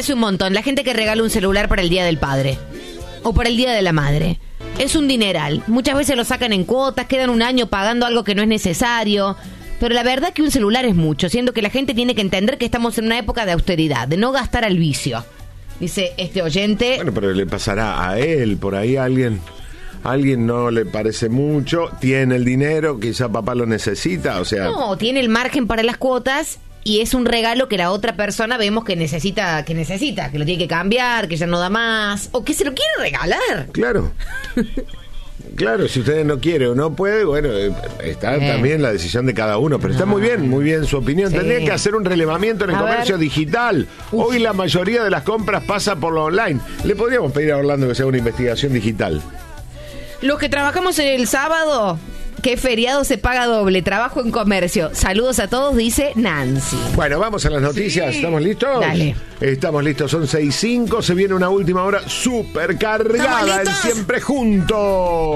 parece un montón. La gente que regala un celular para el Día del Padre o para el Día de la Madre. Es un dineral. Muchas veces lo sacan en cuotas, quedan un año pagando algo que no es necesario. Pero la verdad que un celular es mucho, siendo que la gente tiene que entender que estamos en una época de austeridad, de no gastar al vicio. Dice este oyente. Bueno, pero le pasará a él, por ahí alguien no le parece mucho, tiene el dinero, quizá papá lo necesita, o sea... No, tiene el margen para las cuotas y es un regalo que la otra persona vemos que necesita, que lo tiene que cambiar, que ya no da más, o que se lo quiere regalar. Claro. Claro, si usted no quiere o no puede, bueno, está también la decisión de cada uno, pero está muy bien su opinión. Sí. Tendría que hacer un relevamiento en el comercio digital. Hoy la mayoría de las compras pasa por lo online. Le podríamos pedir a Orlando que sea una investigación digital. Los que trabajamos el sábado, que feriado se paga doble, trabajo en comercio. Saludos a todos, dice Nancy. Bueno, vamos a las noticias. Sí. ¿Estamos listos? Dale. Estamos listos, son 6:05, se viene una última hora súper cargada en Siempre Juntos.